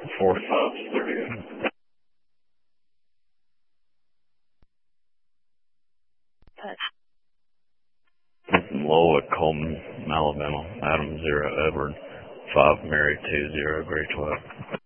4. Low at Coleman, Alabama. Adam 0, Edward 5, Mary 2, 0, Gray 12.